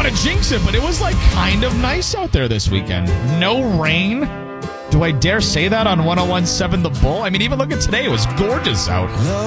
want to jinx it, but it was like kind of nice out there this weekend. No rain. Do I dare say that on 101.7 The Bull? I mean, even look at today. It was gorgeous out.